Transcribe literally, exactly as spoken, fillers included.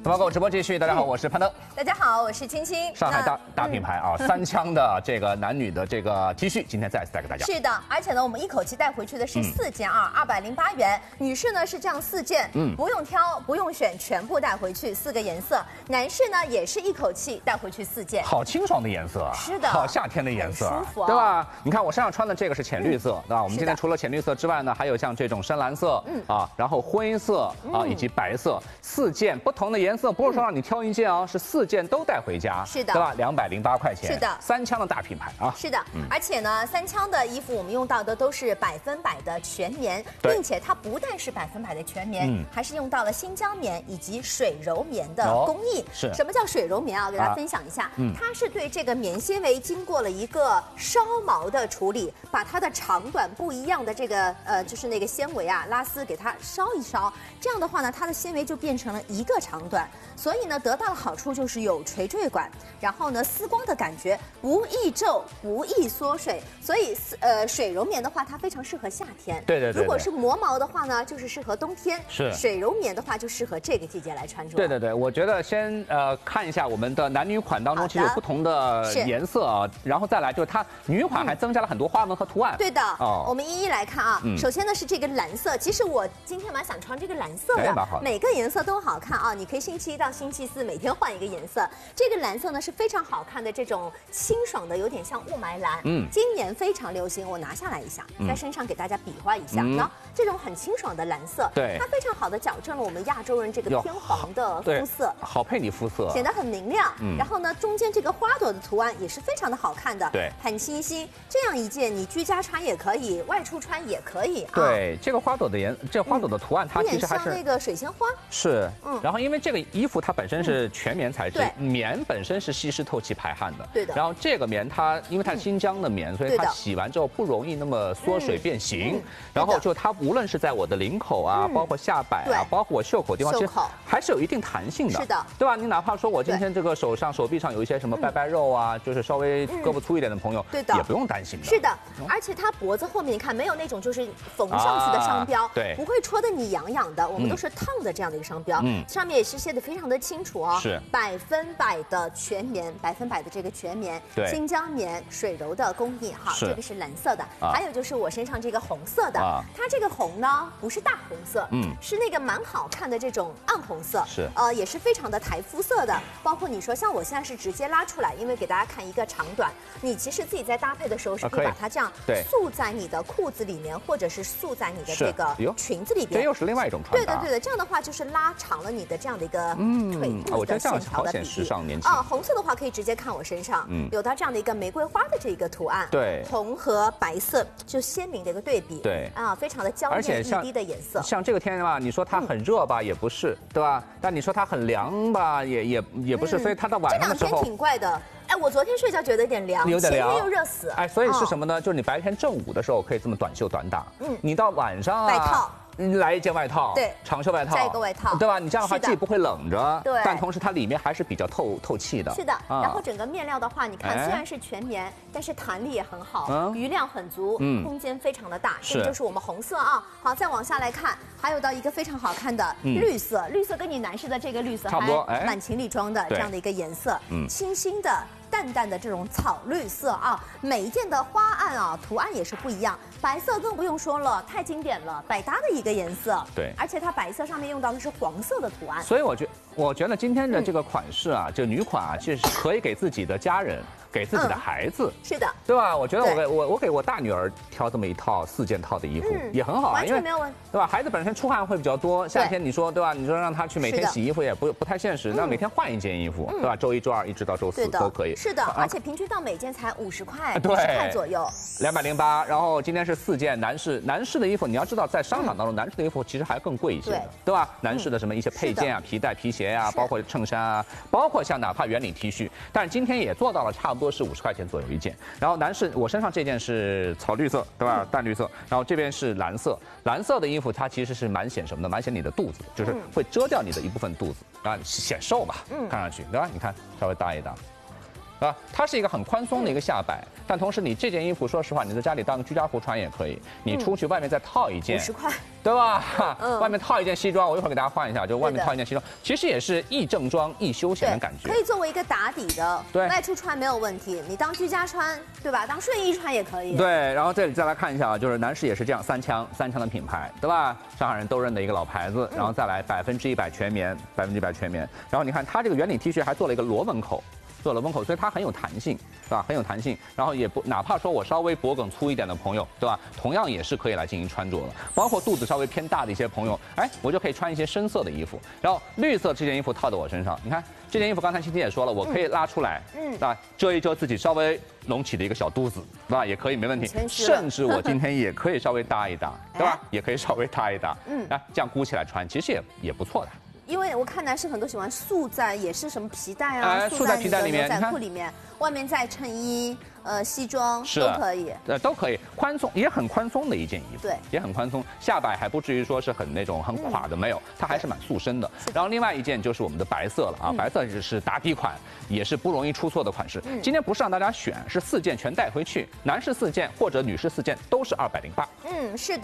那么，跟我直播继续。大家好，我是潘登。 大家好，我是青青。 上海大大品牌啊，三枪的这个男女的这个 T 恤，今天再次带给大家。 是的，而且呢，我们一口气带回去的是四件啊，二百零八元。女士呢是这样四件，嗯，不用挑，不用选，全部带回去，四个颜色。男士呢也是一口气带回去四件。 好清爽的颜色啊！ 是的， 好夏天的颜色， 舒服啊， 对吧？你看我身上穿的这个是浅绿色，对吧？我们今天除了浅绿色之外呢，还有像这种深蓝色，嗯啊，然后灰色啊，以及白色，四件不同的颜色，不是说让你挑一件哦，是四件都带回家， 是的， 对吧？两百零八块钱， 是的， 三枪的大品牌啊， 是的，而且呢，三枪的衣服我们用到的都是百分百的全棉，并且它不但是百分百的全棉，还是用到了新疆棉以及水柔棉的工艺。 是， 什么叫水柔棉啊？给大家分享一下，它是对这个棉纤维经过了一个烧毛的处理，把它的长短不一样的这个呃，就是那个纤维啊，拉丝给它烧一烧，这样的话呢，它的纤维就变成了一个长短，所以呢，得到的好处就是有垂坠感，然后呢，丝光的感觉不易皱，不易缩水，所以呃，水柔棉的话，它非常适合夏天。 对对对。 如果是磨毛的话呢，就是适合冬天。 是。 水柔棉的话，就适合这个季节来穿着。 对对对，我觉得先呃看一下我们的男女款当中，其实有不同的颜色啊，然后再来就是它女款还增加了很多花纹和图案。 对的。哦。我们一一来看啊，首先呢是这个蓝色，其实我今天蛮想穿这个蓝色的，每个颜色都好看啊，你可以星期一到星期四每天换一个颜色。这个蓝色呢是非常好看的这种清爽的，有点像雾霾蓝。嗯，今年非常流行，我拿下来一下，在身上给大家比划一下。那、嗯、这种很清爽的蓝色， 对， 它非常好的矫正了我们亚洲人这个偏黄的肤色， 好配你肤色， 显得很明亮。嗯，然后呢，中间这个花朵的图案也是非常的好看的， 对， 很清新。这样一件你居家穿也可以，外出穿也可以。 对，啊、这个花朵的颜，这个花朵的图案，它其实还是像那个水仙花。 是，嗯，然后因为这个衣服它本身是全棉材质， 嗯、 棉本身是吸湿透气排汗的， 对的。 然后这个棉它因为它是新疆的棉，所以它洗完之后不容易那么缩水变形。然后就它无论是在我的领口啊，包括下摆啊，包括我袖口地方，其实还是有一定弹性的， 是的， 对吧？你哪怕说我今天这个手上、手臂上有一些什么拜拜肉啊，就是稍微胳膊粗一点的朋友， 对的， 也不用担心的。 是的，而且它脖子后面你看没有那种就是缝上去的商标， 对， 不会戳得你痒痒的。我们都是烫的这样的一个商标，嗯，上面也是写的非常的清楚哦， 是百分百的全棉，百分百的这个全棉， 对， 新疆棉水柔的工艺哈，这个是蓝色的，还有就是我身上这个红色的，它这个红呢不是大红色，嗯，是那个蛮好看的这种暗红色， 是， 呃，也是非常的台肤色的。包括你说像我现在是直接拉出来，因为给大家看一个长短，你其实自己在搭配的时候是可以把它这样束在你的裤子里面，或者是束在你的这个裙子里边， 这又是另外一种穿搭。 对的对的，这样的话就是拉长了你的这样的一个腿部的线条的比例。啊，红色的话可以直接看我身上，嗯，有它这样的一个玫瑰花的这一个图案， 对， 红和白色就鲜明的一个对比， 对， 啊，非常的娇艳欲滴的颜色。 像这个天吧，你说它很热吧，也不是，对吧？但你说它很凉吧，也也也不是，所以它到晚上的时候， 这两天挺怪的。哎，我昨天睡觉觉得有点凉， 有点凉， 前天又热死。 哎，所以是什么呢？就是你白天正午的时候可以这么短袖短打，嗯，你到晚上啊， 外套。 来一件外套， 对， 长袖外套， 再一个外套， 对吧？你这样的话既不会冷着， 对， 但同时它里面还是比较透透气的。 是的，然后整个面料的话，你看虽然是全棉，但是弹力也很好，余量很足，空间非常的大。这个就是我们红色啊。好，再往下来看，还有到一个非常好看的绿色，绿色跟你男士的这个绿色差不多， 蛮情侣装的这样的一个颜色，清新的。淡淡的这种草绿色啊，每一件的花案啊，图案也是不一样。白色更不用说了，太经典了，百搭的一个颜色。 对， 而且它白色上面用到的是黄色的图案。 所以我觉我觉得今天的这个款式啊，这女款啊，其实可以给自己的家人。给自己的孩子、 嗯、是的， 对吧？我觉得我给我我给我大女儿挑这么一套四件套的衣服、嗯、也很好啊， 完全没有问题， 对吧？孩子本身出汗会比较多，夏天你说对吧？你说让他去每天洗衣服也不不太现实，那、嗯、每天换一件衣服，嗯、对吧？周一、周二一直到周四都可以。 是的，而且平均到每件才五十块，五十块左右， 两百零八。然后今天是四件男士男士的衣服，你要知道在商场当中，男士的衣服其实还更贵一些的，对吧？男士的什么一些配件啊、皮带、皮鞋啊，包括衬衫啊，包括像哪怕圆领 T 恤，但是今天也做到了差不多是五十块钱左右。有一件，然后男士我身上这件是草绿色，对吧？嗯、淡绿色，然后这边是蓝色，蓝色的衣服它其实是蛮显什么的，蛮显你的肚子，就是会遮掉你的一部分肚子啊，显瘦吧？嗯，看上去对吧？你看稍微搭一搭。 啊，它是一个很宽松的一个下摆，但同时你这件衣服，说实话，你在家里当个居家服穿也可以，你出去外面再套一件， 五十块， 对吧？ 嗯， 外面套一件西装，我一会儿给大家换一下，就外面套一件西装，其实也是亦正装亦休闲的感觉， 可以作为一个打底的， 对， 外出穿没有问题，你当居家穿，对吧？当睡衣穿也可以。 对，然后这里再来看一下啊，就是男士也是这样，三枪，三枪的品牌，对吧？上海人都认的一个老牌子，然后再来百分之一百全棉，百分之一百全棉，然后你看它这个圆领 T 恤还做了一个螺纹口。做了纹口，所以它很有弹性，对吧？很有弹性，然后也不哪怕说我稍微脖梗粗一点的朋友，对吧？同样也是可以来进行穿着的。包括肚子稍微偏大的一些朋友，哎，我就可以穿一些深色的衣服。然后绿色这件衣服套在我身上，你看这件衣服，刚才青青也说了，我可以拉出来，嗯，啊，遮一遮自己稍微隆起的一个小肚子，对吧？也可以没问题。甚至我今天也可以稍微搭一搭，对吧？也可以稍微搭一搭，嗯，啊，这样箍起来穿，其实也也不错的。 因为我看男生很多喜欢束在，也是什么皮带啊， 哎、束在皮带里面， 牛仔裤里面，外面再衬衣、呃西装都可以， 呃都可以，宽松也很宽松的一件衣服， 对， 也很宽松，下摆还不至于说是很那种很垮的，没有，它还是蛮塑身的。然后另外一件就是我们的白色了啊，白色是打底款，也是不容易出错的款式。今天不是让大家选，是四件全带回去，男士四件或者女士四件都是二百零八。 嗯，是的。